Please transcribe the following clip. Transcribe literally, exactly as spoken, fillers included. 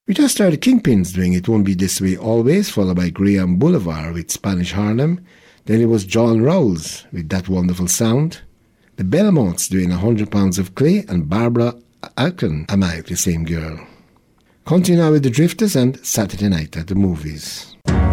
We just started Kingpins doing It Won't Be This Way Always, followed by Graham Boulevard with Spanish Harlem. Then it was John Rawls with That Wonderful Sound. The Belmonts doing one hundred pounds of Clay, and Barbara Alcan, Am I the Same Girl? Continue now with the Drifters and Saturday Night at the Movies.